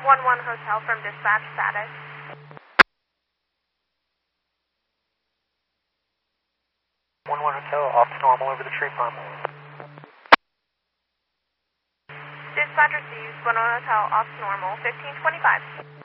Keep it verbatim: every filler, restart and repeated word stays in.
one one Hotel from dispatch status. one one Hotel, off to normal over the tree farm. Dispatch receives one one Hotel off to normal, fifteen twenty-five.